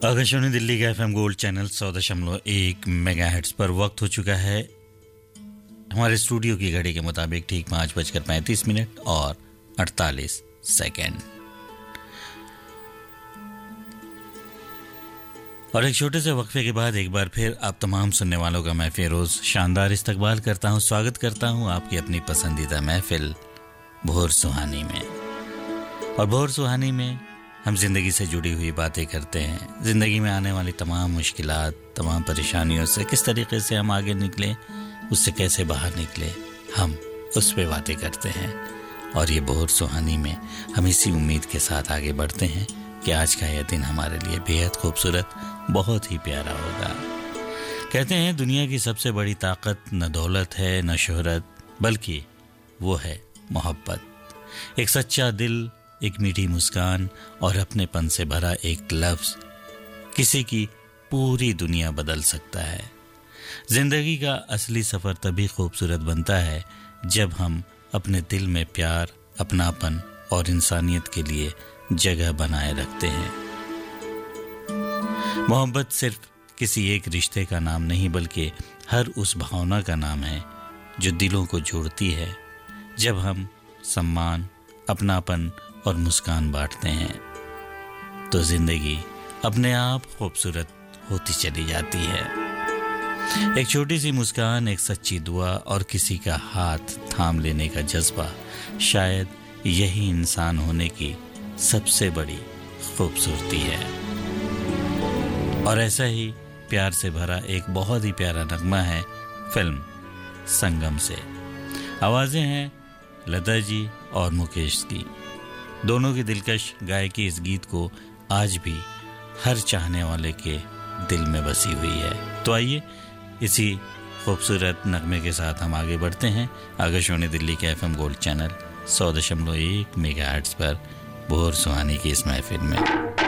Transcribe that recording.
आकाशवाणी दिल्ली का FM gold channel 100.1 megahertz पर वक्त हो चुका है हमारे स्टूडियो की घड़ी के मुताबिक ठीक 5:35 और 48 सेकेंड। और एक छोटे से वक्फे के बाद एक बार फिर आप तमाम सुनने वालों का मैं फिरोज शानदार इस्तकबाल करता हूं, स्वागत करता हूं आपकी अपनी पसंदीदा महफिल भोर सुहानी में। और भोर सुहानी में हम जिंदगी से जुड़ी हुई बातें करते हैं, जिंदगी में आने वाली तमाम मुश्किलात, तमाम परेशानियों से किस तरीके से हम आगे निकले, उससे कैसे बाहर निकले, हम उस पे बातें करते हैं। और ये भोर सुहानी में हम इसी उम्मीद के साथ आगे बढ़ते हैं कि आज का यह दिन हमारे लिए बेहद खूबसूरत, बहुत ही प्यारा होगा। कहते हैं दुनिया की सबसे बड़ी ताकत न दौलत है न शोहरत, बल्कि वो है मोहब्बत। एक सच्चा दिल, एक मीठी मुस्कान और अपनेपन से भरा एक लफ्ज किसी की पूरी दुनिया बदल सकता है। जिंदगी का असली सफर तभी खूबसूरत बनता है जब हम अपने दिल में प्यार, अपनापन और इंसानियत के लिए जगह बनाए रखते हैं। मोहब्बत सिर्फ किसी एक रिश्ते का नाम नहीं, बल्कि हर उस भावना का नाम है जो दिलों को जोड़ती है। जब हम सम्मान, अपनापन और मुस्कान बांटते हैं तो जिंदगी अपने आप खूबसूरत होती चली जाती है। एक छोटी सी मुस्कान, एक सच्ची दुआ और किसी का हाथ थाम लेने का जज्बा, शायद यही इंसान होने की सबसे बड़ी खूबसूरती है। और ऐसा ही प्यार से भरा एक बहुत ही प्यारा नगमा है फिल्म संगम से। आवाजें हैं लता जी और मुकेश की। दोनों की दिलकश गायकी इस गीत को आज भी हर चाहने वाले के दिल में बसी हुई है। तो आइए इसी खूबसूरत नगमे के साथ हम आगे बढ़ते हैं आकाशवाणी दिल्ली के एफएम गोल्ड चैनल 100.1 मेगाहर्ट्ज पर भोर सुहानी की इस महफिल में।